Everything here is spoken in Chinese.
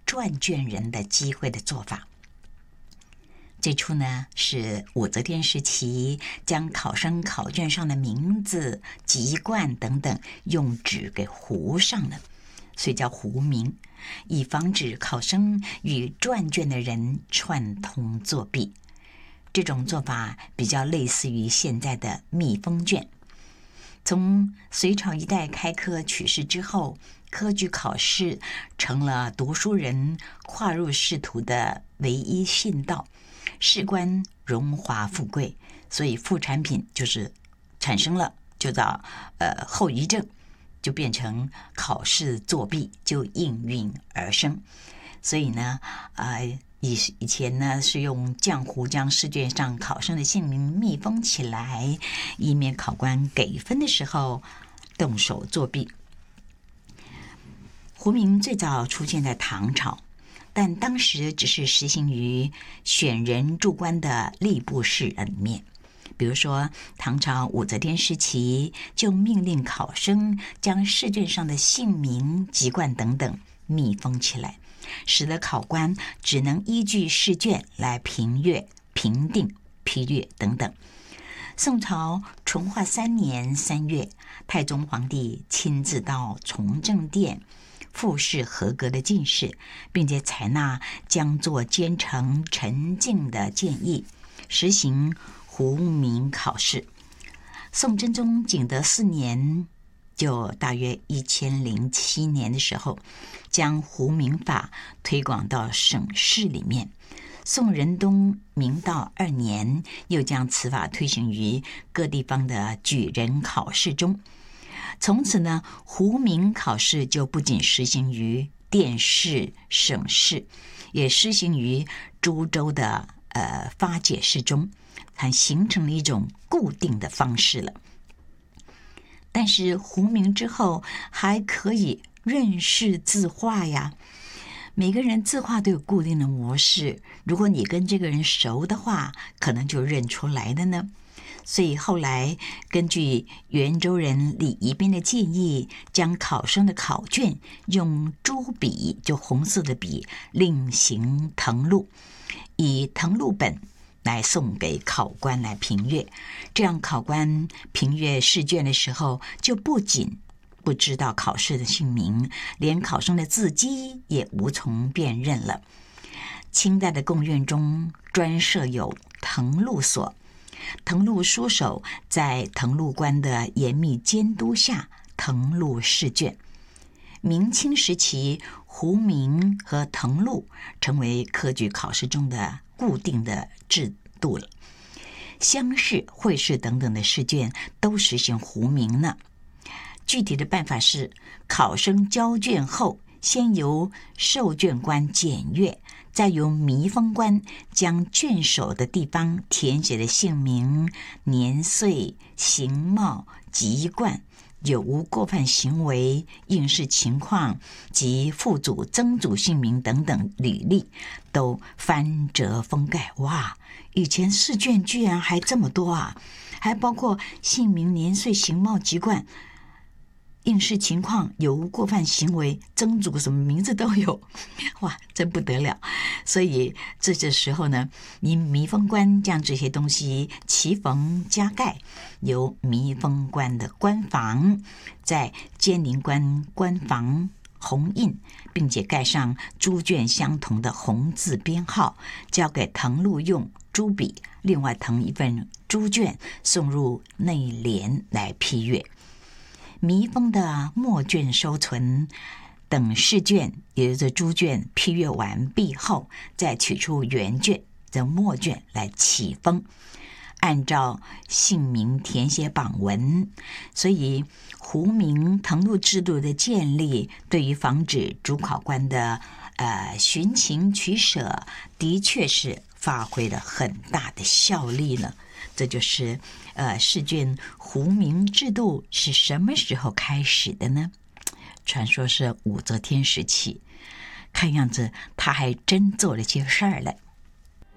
转卷人的机会的做法。最初呢，是武则天时期将考生考卷上的名字、籍贯等等用纸给糊上了，所以叫糊名，以防止考生与转卷的人串通作弊。这种做法比较类似于现在的密封卷。从隋朝一代开科取士之后，科举考试成了读书人跨入仕途的唯一信道。士官荣华富贵，所以副产品就是产生了，就叫后遗症，就变成考试作弊，就应运而生。所以呢，以前呢是用浆糊将试卷上考生的姓名密封起来，以免考官给分的时候动手作弊。糊名最早出现在唐朝，但当时只是实行于选人入关的吏部试里面。比如说，唐朝武则天时期就命令考生将试卷上的姓名、籍贯等等密封起来，使得考官只能依据试卷来评阅、评定、批阅等等。宋朝淳化3年3月，太宗皇帝亲自到崇政殿复试合格的进士，并且采纳江作奸臣陈静的建议，实行糊名考试。宋真宗景德4年，就大约1007年的时候，将糊名法推广到省试里面。宋仁宗明道2年，又将此法推行于各地方的举人考试中。从此呢，糊名考试就不仅实行于殿试、省试，也施行于诸州的发解试中，它形成了一种固定的方式了。但是糊名之后还可以认识字画呀，每个人字画都有固定的模式，如果你跟这个人熟的话，可能就认出来的呢。所以后来根据袁州人李宜宾的建议，将考生的考卷用朱笔，就红色的笔，另行誊录，以誊录本来送给考官来评阅。这样考官评阅试卷的时候，就不仅不知道考试的姓名，连考生的字迹也无从辨认了。清代的贡院中专设有誊录所，誊录书手在誊录官的严密监督下誊录试卷。明清时期，糊名和誊录成为科举考试中的固定的制度了。乡试、会试等等的试卷都实行糊名呢。具体的办法是，考生交卷后，先由授卷官检阅，再由密封官将卷首的地方填写的姓名、年岁、形貌、籍贯、有无过犯行为、应试情况及父祖曾祖姓名等等履历都翻折封盖。哇，以前试卷居然还这么多啊！还包括姓名、年岁、形貌、籍贯、应试情况、有无过犯行为、曾祖什么名字都有，哇，真不得了。所以这时候呢，你密封官将这些东西齐缝加盖，由密封官的官房在监灵官官房红印，并且盖上诸卷相同的红字编号，交给誊录用朱笔，另外誊一份朱卷送入内联来批阅。密封的墨卷收存，等试卷也就是朱卷批阅完毕后，再取出原卷的墨卷来起封，按照姓名填写榜文。所以糊名誊录制度的建立，对于防止主考官的寻情取舍，的确是发挥了很大的效力呢。这就是试卷糊名制度是什么时候开始的呢？传说是武则天时期，看样子他还真做了些事儿了。